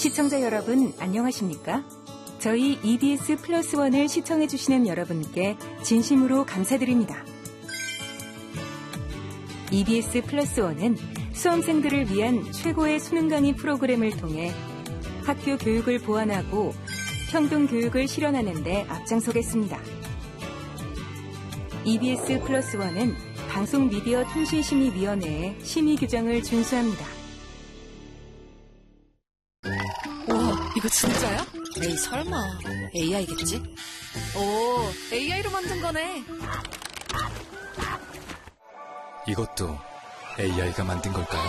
시청자 여러분, 안녕하십니까? 저희 EBS 플러스 원을 시청해주시는 여러분께 진심으로 감사드립니다. EBS 플러스 원은 수험생들을 위한 최고의 수능 강의 프로그램을 통해 학교 교육을 보완하고 평등 교육을 실현하는 데 앞장서겠습니다. EBS 플러스 원은 방송미디어통신심의위원회의 심의 규정을 준수합니다. 와, 이거 진짜야? 에이, 설마. AI겠지? 오, AI로 만든 거네. 이것도 AI가 만든 걸까요?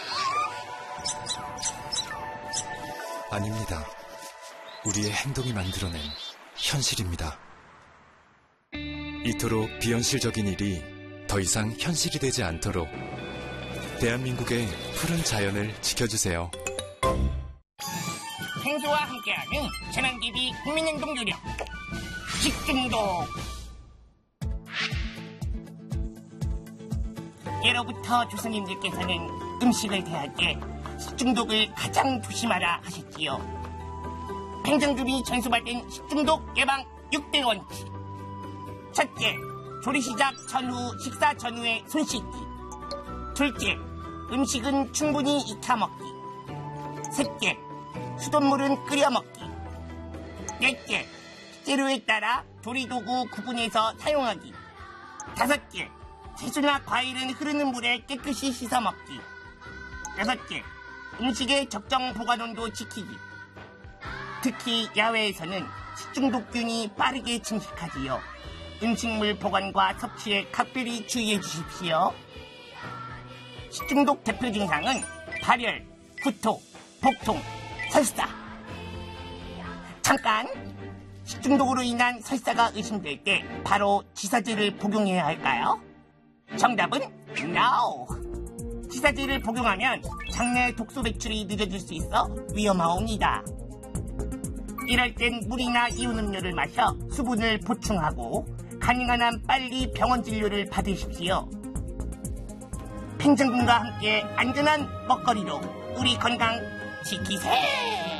아닙니다. 우리의 행동이 만들어낸 현실입니다. 이토록 비현실적인 일이 더 이상 현실이 되지 않도록 대한민국의 푸른 자연을 지켜주세요. 행수와 함께하는 재난기비 국민행동 요령 식중독. 예로부터 조상님들께서는 음식을 대할 때 식중독을 가장 조심하라 하셨지요. 행정급이 전수받은 식중독 예방 6대 원칙. 첫째, 조리 시작 전후, 식사 전후에 손 씻기. 둘째, 음식은 충분히 익혀 먹기. 셋째, 수돗물은 끓여 먹기. 넷째, 재료에 따라 조리도구 구분해서 사용하기. 다섯째, 채소나 과일은 흐르는 물에 깨끗이 씻어 먹기. 여섯째, 음식의 적정 보관온도 지키기. 특히 야외에서는 식중독균이 빠르게 침식하지요. 음식물 보관과 섭취에 각별히 주의해 주십시오. 식중독 대표 증상은 발열, 구토, 복통, 설사. 잠깐! 식중독으로 인한 설사가 의심될 때 바로 지사제를 복용해야 할까요? 정답은 NO! 지사제를 복용하면 장내 독소 배출이 늦어질 수 있어 위험하옵니다. 이럴 땐 물이나 이온 음료를 마셔 수분을 보충하고 가능한 한 빨리 병원 진료를 받으십시오. 행정군과 함께 안전한 먹거리로 우리 건강 지키세!